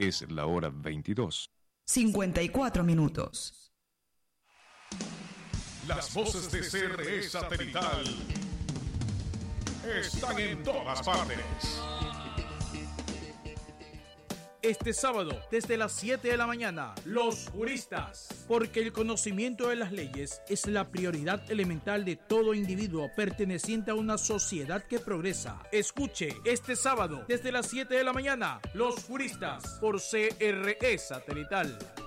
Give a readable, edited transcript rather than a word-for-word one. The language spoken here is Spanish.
Es la hora 22:54. Las voces de CRE Satelital están en todas partes. Este sábado, desde las 7 de la mañana, los juristas. Porque el conocimiento de las leyes es la prioridad elemental de todo individuo perteneciente a una sociedad que progresa. Escuche este sábado, desde las 7 de la mañana, los juristas, por CRE Satelital.